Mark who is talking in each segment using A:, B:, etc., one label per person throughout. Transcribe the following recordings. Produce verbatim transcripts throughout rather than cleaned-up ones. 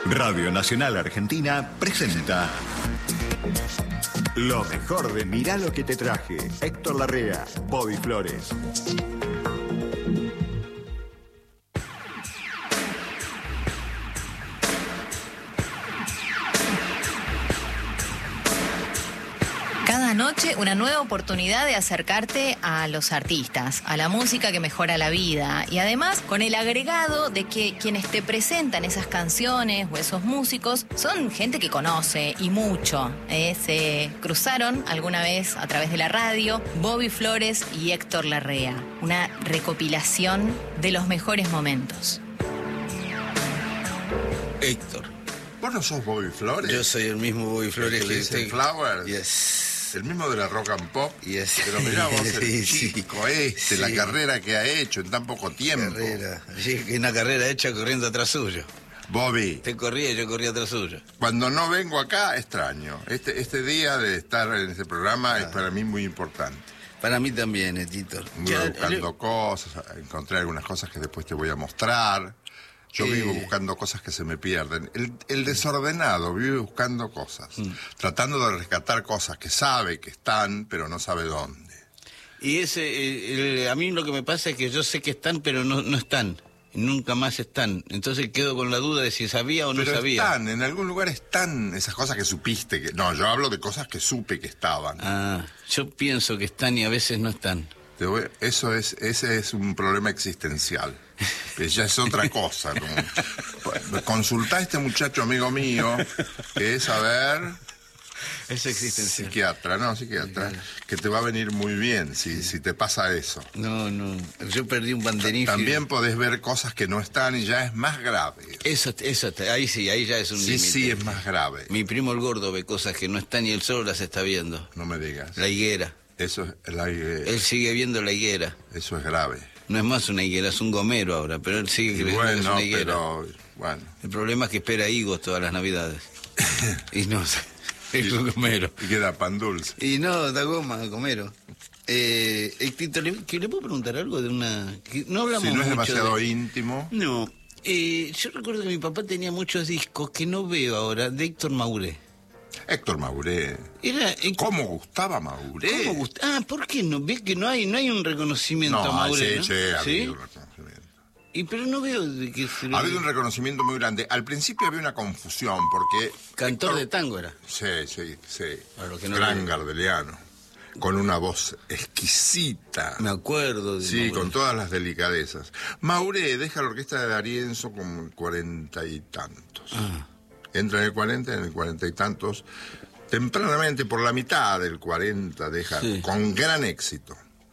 A: Radio Nacional Argentina presenta lo mejor de Mirá lo que te traje. Héctor Larrea, Bobby Flores.
B: Cada noche una nueva oportunidad de acercarte a los artistas, a la música que mejora la vida y además con el agregado de que quienes te presentan esas canciones o esos músicos son gente que conoce y mucho. Eh, se cruzaron alguna vez a través de la radio Bobby Flores y Héctor Larrea. Una recopilación de los mejores momentos.
C: Héctor.
D: ¿Vos no sos Bobby Flores?
C: Yo soy el mismo Bobby Flores
D: que
C: que
D: dice
C: usted.
D: Flowers.
C: Yes.
D: El mismo de la rock and pop.
C: Yes.
D: Pero mirá vos, el
C: Sí,
D: chico este,
C: sí.
D: la carrera que ha hecho en tan poco tiempo.
C: Carrera. Sí, una carrera hecha corriendo atrás suyo.
D: Bobby,
C: Usted corría y yo corría atrás suyo.
D: cuando no vengo acá, extraño. Este, este día de estar en este programa ah. es para mí muy importante.
C: Para mí también, Tito.
D: Voy buscando cosas, encontré algunas cosas que después te voy a mostrar. Yo eh... vivo buscando cosas que se me pierden. El, el desordenado vive buscando cosas, mm. tratando de rescatar cosas que sabe que están, pero no sabe dónde.
C: Y ese, el, el, a mí lo que me pasa es que yo sé que están, pero no, no están. Nunca más están. Entonces quedo con la duda de si sabía o no
D: pero
C: sabía.
D: Están, en algún lugar están esas cosas que supiste que... No, yo hablo de cosas que supe que estaban.
C: Ah, yo pienso que están y a veces no están.
D: Te voy, eso es, ese es un problema existencial. Que ya es otra cosa. Como, consultá a este muchacho amigo mío, que es, a ver...
C: Es existencial.
D: Psiquiatra, no, psiquiatra, que te va a venir muy bien si, si te pasa eso.
C: No, no, yo perdí un banderín.
D: También podés ver cosas que no están y ya es más grave.
C: Eso, eso, ahí sí, ahí ya es un límite.
D: Sí, sí, es más grave.
C: Mi primo el gordo ve cosas que no están y él solo las está viendo.
D: No me digas.
C: La higuera.
D: Eso es la higuera.
C: Él sigue viendo la higuera.
D: Eso es grave.
C: No es más una higuera, es un gomero ahora, pero él sigue creyendo
D: bueno,
C: que es una higuera.
D: Pero, bueno.
C: El problema es que espera higos todas las navidades. Y no sé. Es un gomero.
D: Y queda pan dulce.
C: Y no, da goma, gomero. Eh, Tito, ¿le, que ¿le puedo preguntar algo de una...? Que no hablamos
D: si no es
C: mucho
D: demasiado
C: de...
D: íntimo.
C: No. Eh, yo recuerdo que mi papá tenía muchos discos que no veo ahora, de Héctor Mauré.
D: Héctor Mauré.
C: Era, eh,
D: ¿Cómo gustaba Mauré?
C: ¿Cómo gust... Ah, ¿por qué no? ¿Ves que no hay, no hay un reconocimiento
D: no,
C: a Mauré?
D: Sí,
C: ¿no?
D: sí, ha
C: ¿Sí?
D: habido un reconocimiento.
C: Y pero no veo de que se...
D: Ha habido un reconocimiento muy grande. Al principio había una confusión porque...
C: Cantor
D: Héctor...
C: de tango era.
D: Sí, sí, sí.
C: Que no
D: Gran
C: lo...
D: gardeliano. Con una voz exquisita.
C: Me acuerdo de
D: Sí,
C: Mauré.
D: Con todas las delicadezas. Mauré deja la orquesta de D'Arienzo con cuarenta y tantos. Ah. Entra en el cuarenta, en el cuarenta y tantos. Tempranamente, por la mitad del cuarenta, deja sí. con gran éxito.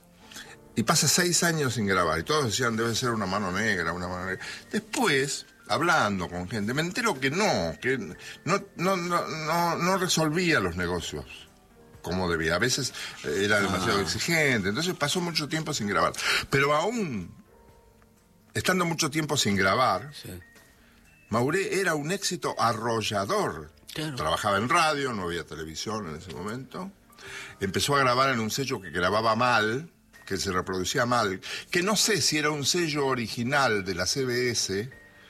D: Y pasa seis años sin grabar. Y todos decían, debe ser una mano negra, una mano negra. Después, hablando con gente, me entero que no, que no, no, no, no, no resolvía los negocios como debía. A veces era demasiado ah. exigente. Entonces pasó mucho tiempo sin grabar. Pero aún, estando mucho tiempo sin grabar, sí. Mauré era un éxito arrollador. Claro. Trabajaba en radio, no había televisión en ese momento. Empezó a grabar en un sello que grababa mal, que se reproducía mal, que no sé si era un sello original de la C B S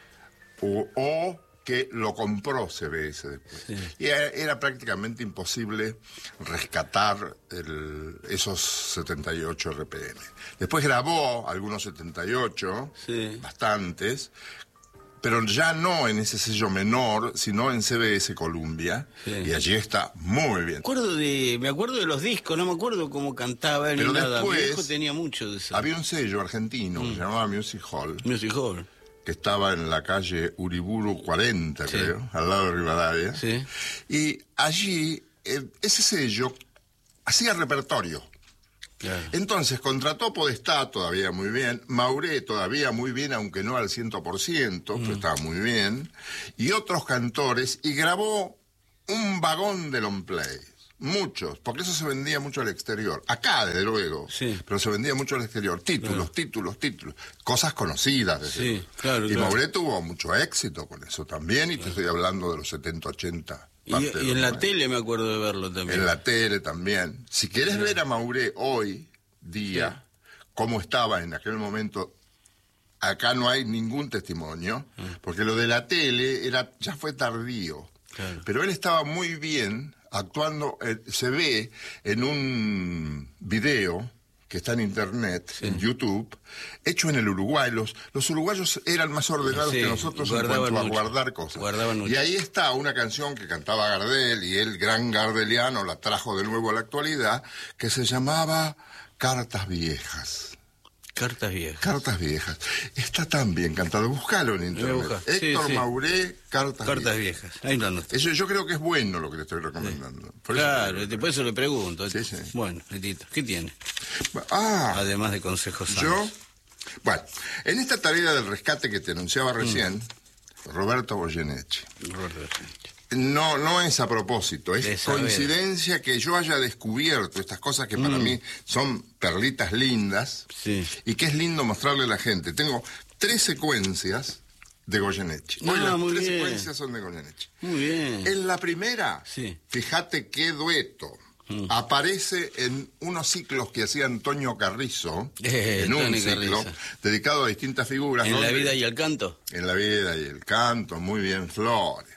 D: o, o que lo compró C B S después. Sí. Y era, era prácticamente imposible rescatar el, esos setenta y ocho R P M. Después grabó algunos setenta y ocho, sí. bastantes, pero ya no en ese sello menor, sino en C B S Columbia, sí. y allí está muy bien.
C: Me acuerdo de, me acuerdo de los discos, no me acuerdo cómo cantaba él.
D: Pero
C: ni nada.
D: después
C: Mi hijo tenía mucho de eso.
D: Había un sello argentino mm. que se llamaba Music Hall.
C: Music Hall.
D: Que estaba en la calle Uriburu cuarenta, sí. creo, al lado de Rivadavia.
C: Sí.
D: Y allí, eh, ese sello hacía repertorio. Claro. Entonces contrató Podestá todavía muy bien, Mauré todavía muy bien, aunque no al ciento por ciento, mm. pero estaba muy bien, y otros cantores, y grabó un vagón de long play, muchos, porque eso se vendía mucho al exterior, acá desde luego, sí. pero se vendía mucho al exterior, títulos, claro. títulos, títulos, cosas conocidas. Desde
C: sí,
D: luego.
C: Claro,
D: y
C: claro.
D: Mauré tuvo mucho éxito con eso también, y claro. te estoy hablando de los setenta, ochenta.
C: Y, y en la años. Tele me acuerdo de verlo también.
D: En la tele también. Si querés sí. ver a Mauré hoy día, sí. cómo estaba en aquel momento acá no hay ningún testimonio, porque lo de la tele era ya fue tardío.
C: Claro.
D: Pero él estaba muy bien actuando, eh, se ve en un video que está en internet, sí. en YouTube, hecho en el Uruguay. Los, los uruguayos eran más ordenados sí, que nosotros en cuanto mucho. a guardar cosas.
C: Guardaban mucho.
D: Y ahí está una canción que cantaba Gardel, y el gran gardeliano la trajo de nuevo a la actualidad, que se llamaba Cartas Viejas.
C: Cartas Viejas.
D: Cartas Viejas. Está tan bien cantado. Búscalo en internet. Héctor
C: sí, sí.
D: Mauré, Cartas,
C: Cartas
D: Viejas.
C: Viejas. Ahí lo anoté.
D: Eso yo creo que es bueno lo que le estoy recomendando.
C: Sí.
D: Por
C: claro,
D: eso,
C: por eso le pregunto.
D: Sí, sí.
C: Bueno, Letito, ¿qué tiene?
D: Ah,
C: Además de consejos sanos.
D: Yo, bueno, en esta tarea del rescate que te anunciaba recién, mm. Roberto Goyeneche.
C: Roberto Goyeneche.
D: No, no es a propósito, es
C: de
D: coincidencia que yo haya descubierto estas cosas que para mm. mí son perlitas lindas
C: sí.
D: y que es lindo mostrarle a la gente. Tengo tres secuencias de Goyeneche.
C: Ah,
D: Hoy las
C: muy
D: tres
C: bien.
D: secuencias son de Goyeneche.
C: Muy bien.
D: En la primera,
C: sí.
D: fíjate qué dueto. Mm. Aparece en unos ciclos que hacía Antonio Carrizo,
C: eh,
D: en un
C: Tony
D: ciclo
C: Carrizo.
D: dedicado a distintas figuras.
C: En
D: donde,
C: la vida y el canto.
D: En la vida y el canto, muy bien, Flores.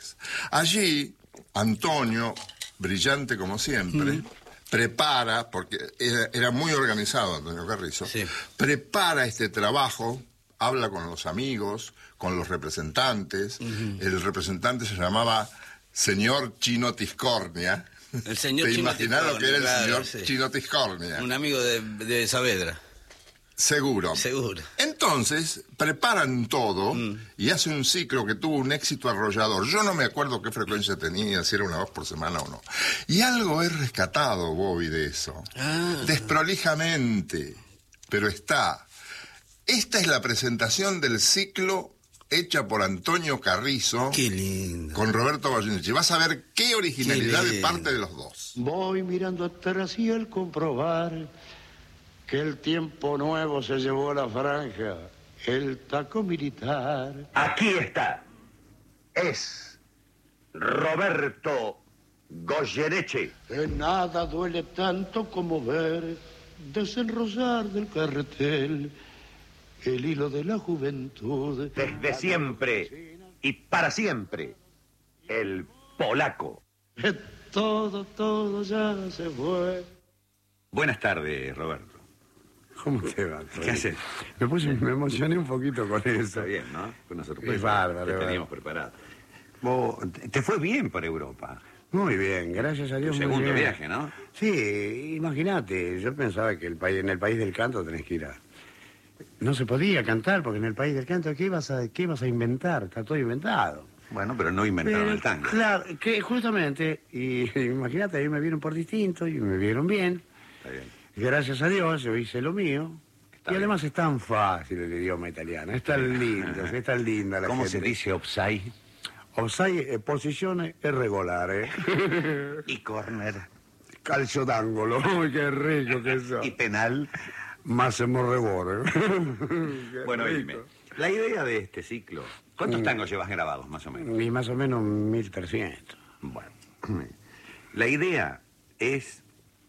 D: Allí, Antonio, brillante como siempre, mm. prepara, porque era, era muy organizado Antonio Carrizo,
C: sí.
D: prepara este trabajo, habla con los amigos, con los representantes. Uh-huh. El representante se llamaba señor Chino Tiscornia.
C: El señor
D: ¿Te
C: Chino
D: imaginas lo que era el
C: claro,
D: señor
C: sí.
D: Chino Tiscornia?
C: Un amigo de, de Saavedra.
D: Seguro.
C: Seguro.
D: Entonces, preparan todo mm. y hace un ciclo que tuvo un éxito arrollador. Yo no me acuerdo qué frecuencia tenía, si era una vez por semana o no. Y algo he rescatado, Bobby, de eso.
C: Ah.
D: Desprolijamente, pero está. Esta es la presentación del ciclo hecha por Antonio Carrizo.
C: Qué lindo.
D: Con Roberto Goyeneche. Vas a ver qué originalidad qué de parte de los dos.
E: Voy mirando atrás y al comprobar que el tiempo nuevo se llevó a la franja, el taco militar.
F: Aquí está. Es Roberto Goyeneche.
E: Que nada duele tanto como ver desenrosar del carretel el hilo de la juventud.
F: Desde siempre y para siempre, el polaco.
E: Todo, todo ya se fue.
F: Buenas tardes, Roberto.
G: ¿Cómo te va?
F: ¿Qué haces?
G: Me puse, me emocioné un poquito con eso.
F: Está bien, ¿no? Fue una sorpresa.
G: Es bárbaro.
F: Que teníamos
G: bárbaro.
F: preparado. Vos, te fue bien por Europa.
G: Muy bien, gracias a Dios.
F: Tu
G: muy
F: segundo
G: bien.
F: viaje, ¿no?
G: Sí, imagínate, yo pensaba que el país, en el país del canto tenés que ir a... No se podía cantar, porque en el país del canto, ¿qué ibas a, qué ibas a inventar? Está todo inventado.
F: Bueno, pero no inventaron
G: Pero,
F: el tango.
G: Claro, que justamente, y imagínate, ahí me vieron por distinto y me vieron bien.
F: Está bien.
G: Gracias a Dios, yo hice lo mío.
F: Está
G: y
F: bien.
G: además es tan fácil el idioma italiano, es tan lindo, es tan linda la
F: ¿Cómo
G: gente.
F: se dice offside?
G: Offside, eh, posizione irregolare.
F: Y corner.
G: Calcio d'angolo, uy, qué rico que eso.
F: Y penal.
G: Máximo rigore.
F: Bueno, oíme, la idea de este ciclo, ¿cuántos
G: Mm.
F: tangos llevas grabados, más o menos?
G: Y más o menos mil trescientos.
F: Bueno, la idea es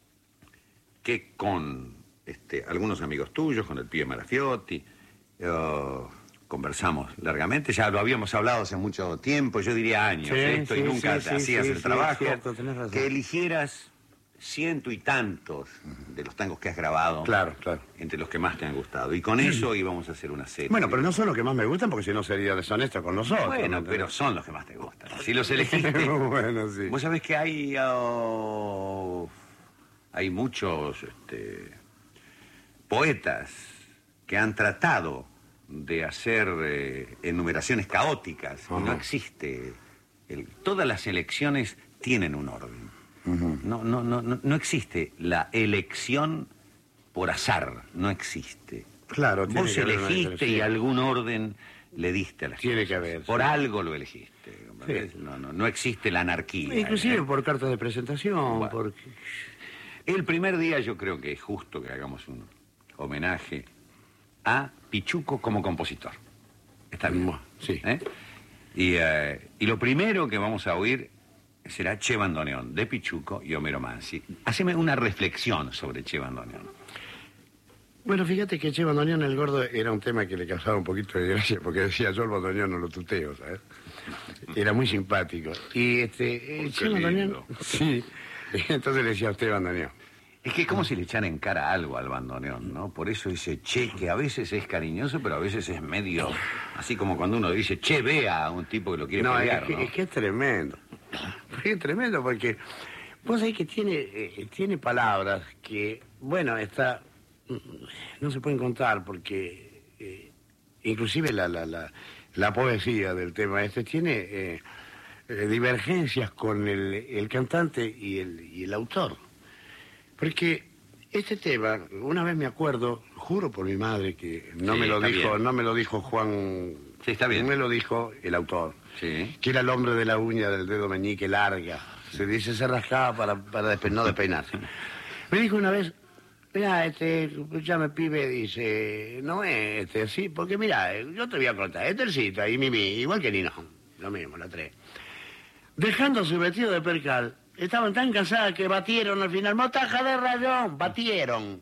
F: que con este, algunos amigos tuyos, con el pibe Marafiotti, eh, conversamos largamente, ya lo habíamos hablado hace mucho tiempo, yo diría años,
G: Sí,
F: esto,
G: sí,
F: y nunca
G: sí,
F: te
G: sí,
F: hacías
G: sí,
F: el
G: sí,
F: trabajo,
G: es cierto, tenés razón.
F: que eligieras ciento y tantos de los tangos que has grabado,
G: Claro, claro.
F: entre los que más te han gustado, y con eso íbamos a hacer una serie.
G: Bueno, pero no son los que más me gustan porque si no sería deshonesto con nosotros.
F: Bueno,
G: ¿no?
F: pero son los que más te gustan. Si los elegiste.
G: Bueno, sí.
F: Vos sabés que hay. Oh, hay muchos este, poetas que han tratado de hacer eh, enumeraciones caóticas. Y no existe. El, todas las elecciones tienen un orden. Uh-huh. No, no, no, no, no existe la elección por azar. No existe.
G: Claro, tiene
F: Vos
G: que haber una
F: elegiste y
G: diferencia.
F: algún orden le diste a las
G: Tiene
F: cosas.
G: que haber,
F: Por
G: sí.
F: algo lo elegiste.
G: Sí.
F: No, no, no existe la anarquía.
G: Inclusive
F: ¿eh?
G: por cartas de presentación,
F: Bueno.
G: porque...
F: El primer día yo creo que es justo que hagamos un homenaje a Pichuco como compositor. Está bien.
G: Bueno, sí.
F: ¿Eh? Y, eh, y lo primero que vamos a oír será Che Bandoneón, de Pichuco y Homero Mansi. Haceme una reflexión sobre Che Bandoneón.
G: Bueno, fíjate que Che Bandoneón el Gordo era un tema que le causaba un poquito de gracia, porque decía yo el bandoneón no lo tuteo, ¿sabes? Era muy simpático. Y este, eh, Che Bandoneón... Sí, entonces le decía a usted bandoneón.
F: Es que es como si le echara en cara algo al bandoneón, ¿no? Por eso ese che, que a veces es cariñoso, pero a veces es medio... Así como cuando uno dice, che, vea a un tipo que lo quiere
G: No,
F: pelear,
G: es que,
F: ¿no?
G: es que es tremendo. Es tremendo porque vos sabés que tiene, eh, tiene palabras que, bueno, está... no se pueden contar porque eh, inclusive la, la, la, la poesía del tema este tiene eh, eh, divergencias con el, el cantante y el, y el autor. Porque este tema, una vez me acuerdo, juro por mi madre que no
F: Sí,
G: me lo
F: está
G: dijo,
F: bien.
G: no me lo dijo Juan,
F: Sí, está bien.
G: me lo dijo el autor,
F: Sí.
G: que era el hombre de la uña del dedo meñique larga. Se dice, se rascaba para, para despe- no despeinarse. Me dijo una vez, mira, este, ya me pibe, dice, no es este, sí, porque mira, yo te voy a contar, Estercita y Mimi, igual que Nino, lo mismo, la tres. Dejando su vestido de percal, estaban tan cansadas que batieron al final, motaja de rayón, batieron.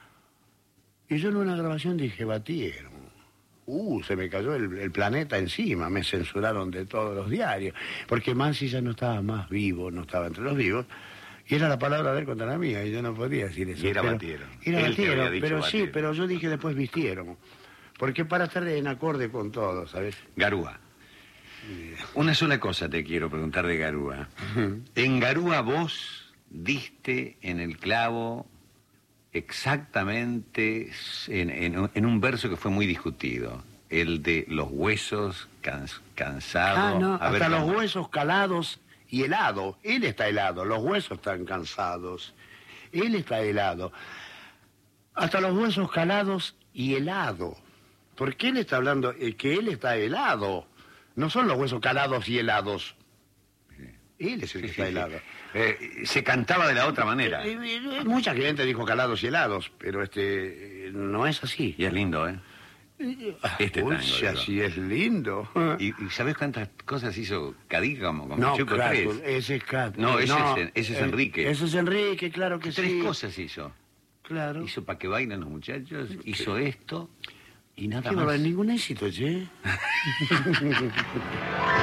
G: Y yo en una grabación dije, batieron. Uh, se me cayó el, el planeta encima, me censuraron de todos los diarios, porque Mansi ya no estaba más vivo, no estaba entre los vivos, y era la palabra de él contra la mía, y yo no podía decir eso.
F: Y era
G: pero-
F: batieron.
G: Era
F: Él te había
G: batieron,
F: dicho
G: pero
F: batieron.
G: sí, pero yo dije después vistieron, porque para estar en acorde con todo, ¿sabes?
F: Garúa. Una sola cosa te quiero preguntar de Garúa. En Garúa vos diste en el clavo exactamente en, en- en un verso que fue muy discutido, el de los huesos cans- cansados.
G: Ah, no,
F: A ver,
G: hasta los
F: ¿cómo?
G: huesos calados y helado. Él está helado, los huesos están cansados. Él está helado. Hasta los huesos calados y helado. Porque él está hablando eh, que él está helado. No son los huesos calados y helados. Él es el que
F: Sí, sí,
G: está
F: sí.
G: helado.
F: Eh, se cantaba de la otra manera.
G: Eh, eh, Mucha gente dijo calados y helados, pero este eh, no es así.
F: Y es lindo, ¿eh? Este
G: Uy,
F: tango,
G: si
F: digo.
G: así es lindo.
F: ¿Y, y sabés cuántas cosas hizo Cadiga como, como
G: No,
F: Chuco
G: Crato,
F: tres?
G: ese es Crato.
F: No, ese es- ese es
G: eh,
F: Enrique.
G: Ese es Enrique, claro que
F: Tres
G: sí.
F: cosas hizo.
G: Claro.
F: Hizo para que bailen los muchachos, hizo esto y nada
G: Qué
F: más.
G: barbaridad, ningún éxito, che.